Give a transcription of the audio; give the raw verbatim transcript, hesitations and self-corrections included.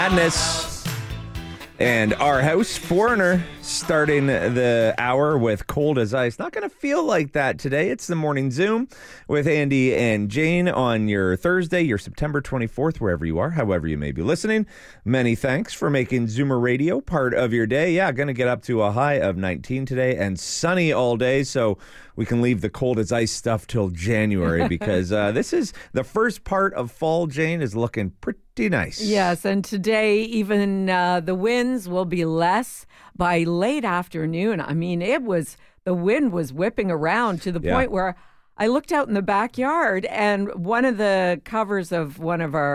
Madness. And our house foreigner starting the hour with Cold as Ice. Not going to feel like that today. It's the Morning Zoom with Andy and Jane on your Thursday, your September twenty-fourth, wherever you are, however you may be listening. Many thanks for making Zoomer Radio part of your day. Yeah, going to get up to a high of nineteen today and sunny all day, so we can leave the Cold as Ice stuff till January because uh, this is the first part of fall, Jane, is looking pretty nice. Yes, and today even uh, the winds will be less by late afternoon. I mean, it was, the wind was whipping around to the Yeah. point where I looked out in the backyard and one of the covers of one of our